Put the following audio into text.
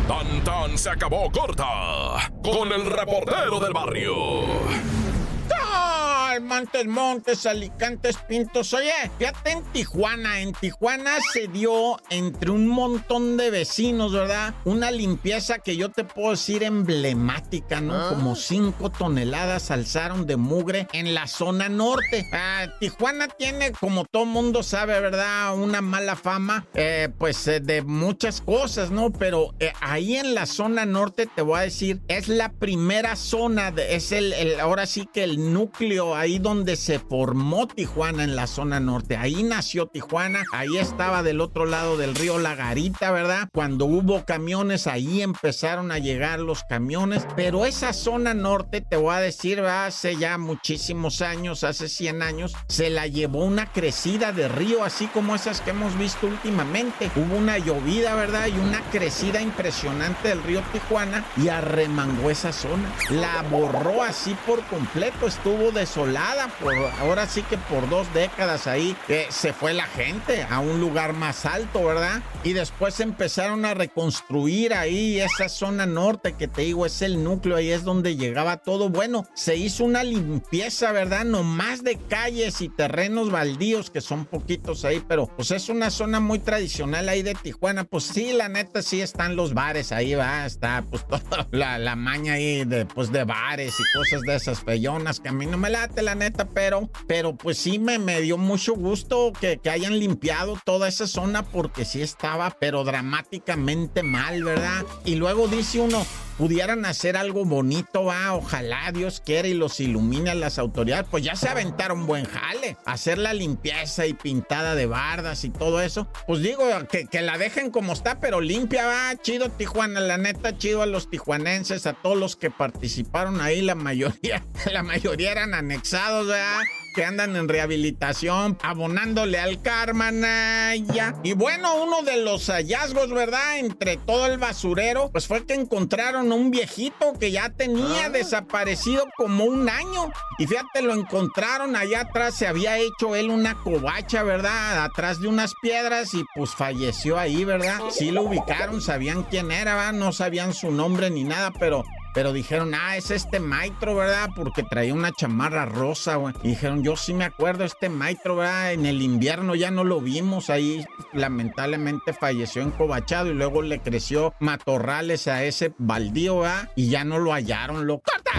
Tan tan se acabó corta con el reportero del barrio. Montes, Alicantes, Pintos. Oye, fíjate en Tijuana se dio entre un montón de vecinos, ¿verdad? Una limpieza que yo te puedo decir emblemática, ¿no? Como 5 toneladas alzaron de mugre en la zona norte. Tijuana tiene, como todo mundo sabe, ¿verdad? Una mala fama, de muchas cosas, ¿no? Pero ahí en la zona norte, te voy a decir, es la primera zona, es ahora sí que el núcleo ahí donde se formó Tijuana en la zona norte. Ahí nació Tijuana, ahí estaba del otro lado del río La Garita, ¿verdad? Cuando hubo camiones, ahí empezaron a llegar los camiones, pero esa zona norte, te voy a decir, ¿verdad? Hace ya muchísimos años, hace 100 años, se la llevó una crecida de río, así como esas que hemos visto últimamente. Hubo una llovida, ¿verdad? Y una crecida impresionante del río Tijuana y arremangó esa zona. La borró así por completo, estuvo desolada ahora sí que por 2 décadas ahí se fue la gente a un lugar más alto, ¿verdad? Y después empezaron a reconstruir ahí esa zona norte que te digo es el núcleo, ahí es donde llegaba todo. Bueno, se hizo una limpieza, ¿verdad? No más de calles y terrenos baldíos, que son poquitos ahí, pero pues es una zona muy tradicional ahí de Tijuana. Pues sí, la neta sí están los bares ahí, va, está pues toda la maña ahí de bares y cosas de esas feyonas que a mí no me late, la neta, pero pues sí me dio mucho gusto que hayan limpiado toda esa zona, porque sí estaba pero dramáticamente mal, ¿verdad? Y luego dice uno, pudieran hacer algo bonito, va, ojalá Dios quiera y los ilumine a las autoridades. Pues ya se aventaron buen jale, hacer la limpieza y pintada de bardas y todo eso. Pues digo, que la dejen como está, pero limpia, va, chido Tijuana, la neta, chido a los tijuanenses, a todos los que participaron ahí, la mayoría eran anexados, ¿verdad? Que andan en rehabilitación, abonándole al karma, ya. Y bueno, uno de los hallazgos, ¿verdad? Entre todo el basurero, pues fue que encontraron a un viejito que ya tenía desaparecido como 1 año. Y fíjate, lo encontraron allá atrás, se había hecho él una covacha, ¿verdad? Atrás de unas piedras y pues falleció ahí, ¿verdad? Sí lo ubicaron, sabían quién era, ¿verdad? No sabían su nombre ni nada, pero dijeron, es este Maitro, ¿verdad? Porque traía una chamarra rosa, güey. Y dijeron, yo sí me acuerdo, este Maitro, ¿verdad? En el invierno ya no lo vimos ahí. Lamentablemente falleció encobachado y luego le creció matorrales a ese baldío, ¿verdad? Y ya no lo hallaron, loco. ¡Corta!